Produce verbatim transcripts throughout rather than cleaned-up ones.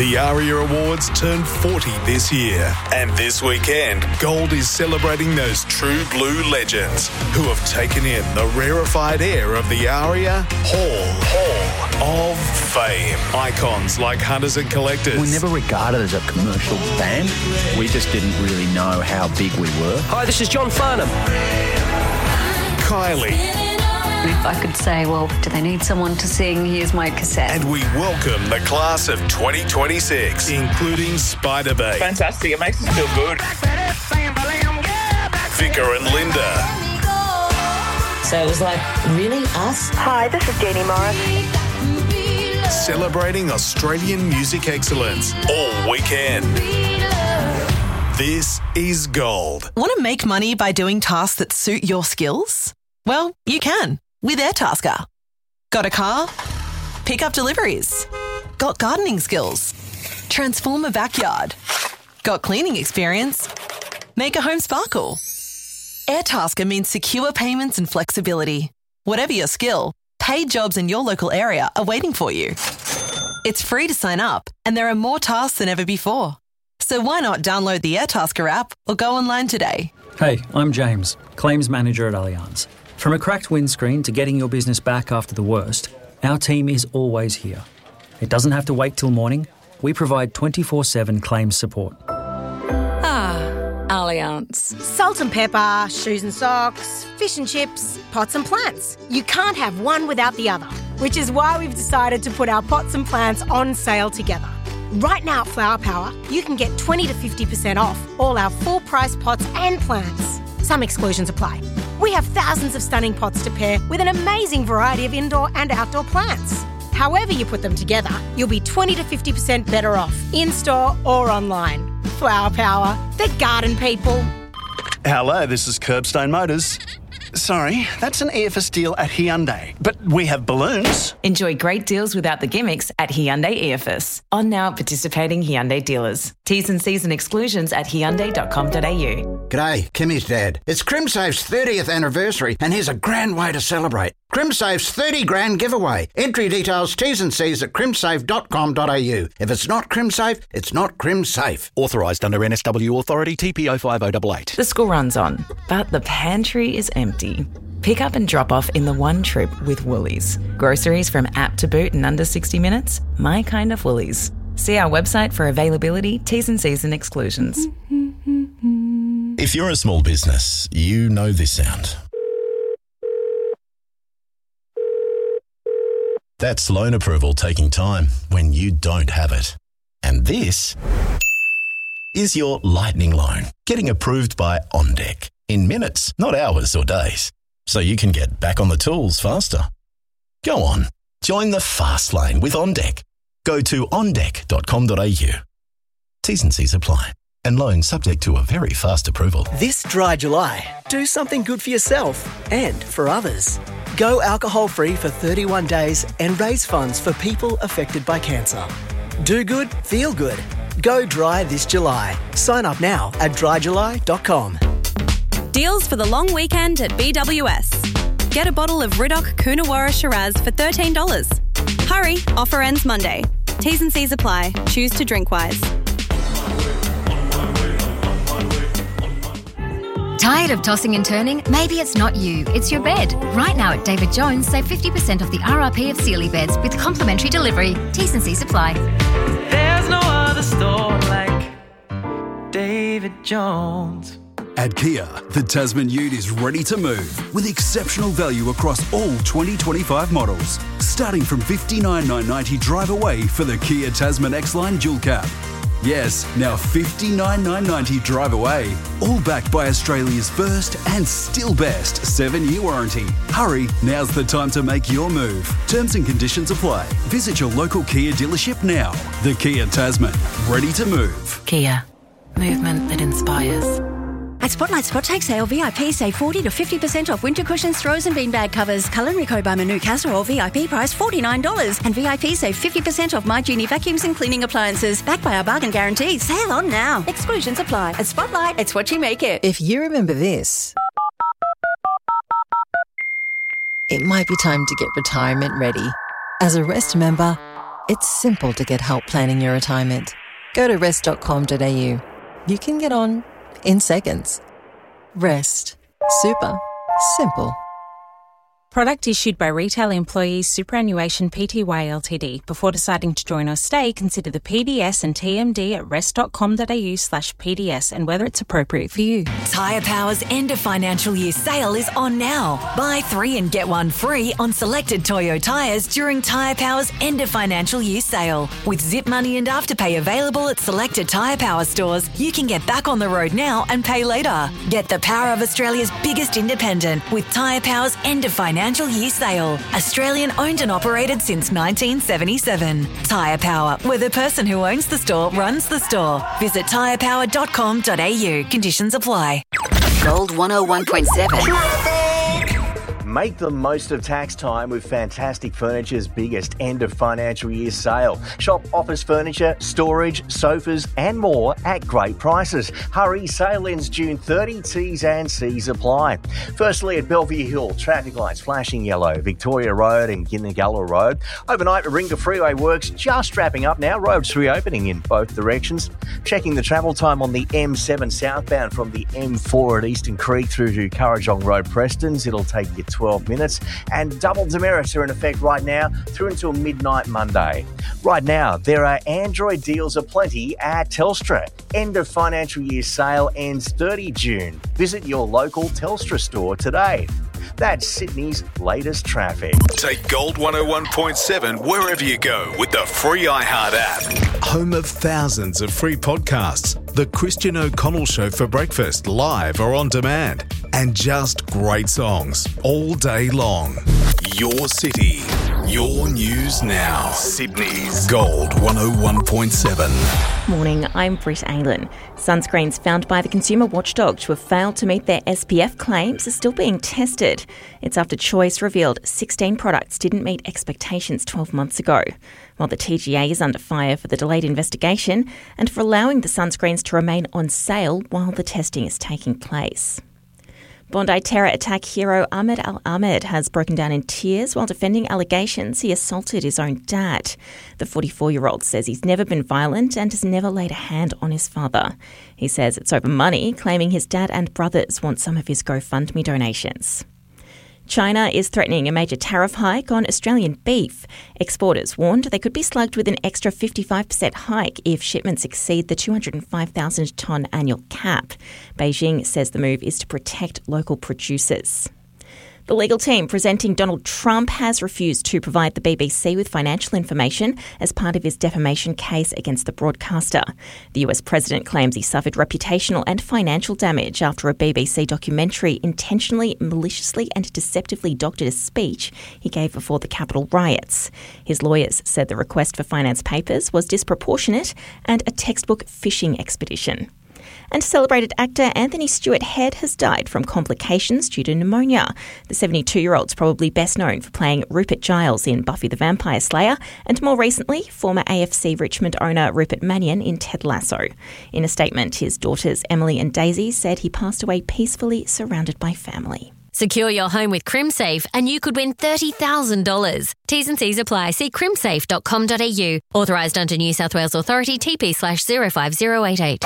The ARIA Awards turn forty this year, and this weekend, Gold is celebrating those true blue legends who have taken in the rarefied air of the ARIA Hall, Hall of Fame. Icons like hunters and collectors. We never regarded as a commercial band. We just didn't really know how big we were. Hi, this is John Farnham. Kylie. If I could say, well, do they need someone to sing? Here's my cassette. And we welcome the class of twenty twenty-six, including Spiderbait. Fantastic. It makes us feel good. Vicar and Linda. So it was like, really, us? Hi, this is Jeannie Morris. Celebrating Australian music excellence all weekend. This is Gold. Want to make money by doing tasks that suit your skills? Well, you can with Airtasker. Got a car? Pick up deliveries. Got gardening skills? Transform a backyard. Got cleaning experience? Make a home sparkle. Airtasker means secure payments and flexibility. Whatever your skill, paid jobs in your local area are waiting for you. It's free to sign up, and there are more tasks than ever before. So why not download the Airtasker app or go online today? Hey, I'm James, Claims Manager at Allianz. From a cracked windscreen to getting your business back after the worst, our team is always here. It doesn't have to wait till morning. We provide twenty-four seven claims support. Ah, Allianz. Salt and pepper, shoes and socks, fish and chips, pots and plants. You can't have one without the other, which is why we've decided to put our pots and plants on sale together. Right now at Flower Power, you can get twenty to fifty percent off all our full-price pots and plants. Some exclusions apply. We have thousands of stunning pots to pair with an amazing variety of indoor and outdoor plants. However you put them together, you'll be twenty to fifty percent better off, in-store or online. Flower Power, the garden people. Hello, this is Curbstone Motors. Sorry, that's an E F S deal at Hyundai, but we have balloons. Enjoy great deals without the gimmicks at Hyundai E F S. On now at participating Hyundai dealers. T's and C's and exclusions at hyundai dot com dot a u. G'day, Kimmy's dad. It's CrimSafe's thirtieth anniversary, and here's a grand way to celebrate. CrimSafe's thirty grand giveaway. Entry details, T's and C's at crimsafe dot com dot a u. If it's not CrimSafe, it's not CrimSafe. Authorised under N S W Authority T P O five oh eight eight. The school runs on, but the pantry is empty. Pick up and drop off in the one trip with Woolies. Groceries from app to boot in under sixty minutes. My kind of Woolies. See our website for availability, T's and C's and exclusions. If you're a small business, you know this sound. That's loan approval taking time when you don't have it. And this is your lightning loan getting approved by OnDeck in minutes, not hours or days. So you can get back on the tools faster. Go on, join the fast lane with OnDeck. Go to on deck dot com dot a u. T's and C's apply. And loan subject to a very fast approval. This dry July, do something good for yourself and for others. Go alcohol-free for thirty-one days and raise funds for people affected by cancer. Do good, feel good. Go dry this July. Sign up now at dry july dot com. Deals for the long weekend at B W S. Get a bottle of Riddoch Coonawarra Shiraz for thirteen dollars. Hurry, offer ends Monday. T's and C's apply. Choose to drink wise. Tired of tossing and turning? Maybe it's not you, it's your bed. Right now at David Jones, save fifty percent off the R R P of Sealy beds with complimentary delivery. T's and C's apply. There's no other store like David Jones. At Kia, the Tasman Ute is ready to move with exceptional value across all twenty twenty-five models. Starting from fifty-nine thousand nine hundred ninety dollars drive away for the Kia Tasman X-Line Dual Cab. Yes, now fifty-nine thousand nine hundred ninety dollars drive away. All backed by Australia's first and still best seven-year warranty. Hurry, now's the time to make your move. Terms and conditions apply. Visit your local Kia dealership now. The Kia Tasman, ready to move. Kia, movement that inspires. At Spotlight Spot Take Sale, V I P save forty to fifty percent off winter cushions, throws and beanbag covers. Culinary Cobama Newcastle Oil V I P price forty-nine dollars. And V I P save fifty percent off My Genie vacuums and cleaning appliances. Backed by our bargain guarantee. Sale on now. Exclusions apply. At Spotlight, it's what you make it. If you remember this, it might be time to get retirement ready. As a Rest member, It's simple to get help planning your retirement. Go to rest dot com dot a u. You can get on in seconds. Rest. Super. Simple. Product issued by Retail Employees Superannuation Pty Ltd. Before deciding to join or stay, consider the P D S and T M D at rest dot com dot a u slash P D S and whether it's appropriate for you. Tyre Power's end of financial year sale is on now. Buy three and get one free on selected Toyo tyres during Tyre Power's end of financial year sale. With Zip Money and Afterpay available at selected Tyre Power stores, you can get back on the road now and pay later. Get the power of Australia's biggest independent with Tyre Power's end of financial Financial year sale. Australian owned and operated since nineteen seventy-seven. Tyre Power, where the person who owns the store runs the store. Visit tyre power dot com dot a u. Conditions apply. Gold one oh one point seven. Make the most of tax time with Fantastic Furniture's biggest end of financial year sale. Shop office furniture, storage, sofas and more at great prices. Hurry, sale ends June thirtieth, T's and C's apply. Firstly at Bellevue Hill, traffic lights flashing yellow, Victoria Road and Ginnagulla Road. Overnight, Warringah Freeway works just wrapping up now, roads reopening in both directions. Checking the travel time on the M seven southbound from the M four at Eastern Creek through to Currajong Road, Prestons. It'll take you twelve minutes, and double demerits are in effect right now through until midnight Monday. Right now, there are Android deals aplenty at Telstra. End of financial year sale ends thirtieth of June. Visit your local Telstra store today. That's Sydney's latest traffic. Take Gold one oh one point seven wherever you go with the free iHeart app. Home of thousands of free podcasts. The Christian O'Connell Show for breakfast, live or on demand. And just great songs all day long. Your city, your news now. Sydney's Gold one oh one point seven. Morning, I'm Britt Aylan. Sunscreens found by the consumer watchdog to have failed to meet their S P F claims are still being tested. It's after Choice revealed sixteen products didn't meet expectations twelve months ago. While the T G A is under fire for the delayed investigation and for allowing the sunscreens to remain on sale while the testing is taking place. Bondi terror attack hero Ahmed Al-Ahmed has broken down in tears while defending allegations he assaulted his own dad. The forty-four-year-old says he's never been violent and has never laid a hand on his father. He says it's over money, claiming his dad and brothers want some of his GoFundMe donations. China is threatening a major tariff hike on Australian beef. Exporters warned they could be slugged with an extra fifty-five percent hike if shipments exceed the two hundred five thousand tonne annual cap. Beijing says the move is to protect local producers. The legal team presenting Donald Trump has refused to provide the B B C with financial information as part of his defamation case against the broadcaster. The U S president claims he suffered reputational and financial damage after a B B C documentary intentionally, maliciously and deceptively doctored a speech he gave before the Capitol riots. His lawyers said the request for finance papers was disproportionate and a textbook fishing expedition. And celebrated actor Anthony Stewart Head has died from complications due to pneumonia. The seventy-two-year-old's probably best known for playing Rupert Giles in Buffy the Vampire Slayer and more recently, former A F C Richmond owner Rupert Mannion in Ted Lasso. In a statement, his daughters Emily and Daisy said he passed away peacefully surrounded by family. Secure your home with CrimSafe and you could win thirty thousand dollars. T's and C's apply. See crimsafe dot com dot a u. Authorised under New South Wales Authority, T P slash zero five zero eight eight.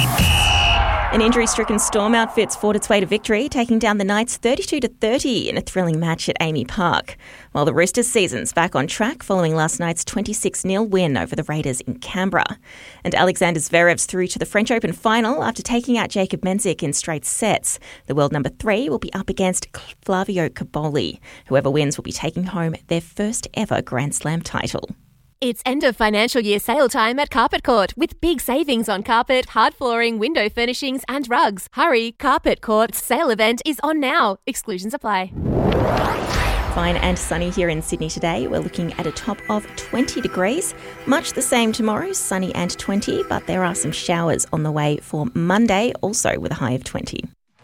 An injury-stricken Storm outfits fought its way to victory, taking down the Knights thirty-two to thirty in a thrilling match at Amy Park. While the Roosters' season's back on track following last night's twenty-six nil win over the Raiders in Canberra. And Alexander Zverev's through to the French Open final after taking out Jacob Menzik in straight sets. The world number three will be up against Flavio Caboli. Whoever wins will be taking home their first ever Grand Slam title. It's end of financial year sale time at Carpet Court with big savings on carpet, hard flooring, window furnishings and rugs. Hurry, Carpet Court's sale event is on now. Exclusions apply. Fine and sunny here in Sydney today. We're looking at a top of twenty degrees. Much the same tomorrow, sunny and twenty, but there are some showers on the way for Monday, also with a high of twenty.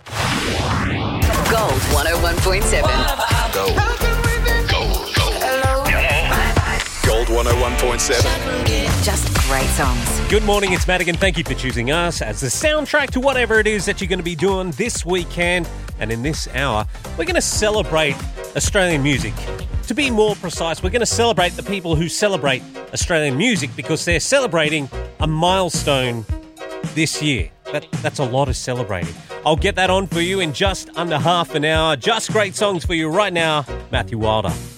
Gold one oh one point seven. Gold. Gold one oh one point seven. Just great songs. Good morning, it's Madigan. Thank you for choosing us as the soundtrack to whatever it is that you're going to be doing this weekend. And in this hour, we're going to celebrate Australian music. to be more precise, we're going to celebrate the people who celebrate Australian music because they're celebrating a milestone this year. That, that's a lot of celebrating. I'll get that on for you in just under half an hour. Just great songs for you right now, Matthew Wilder.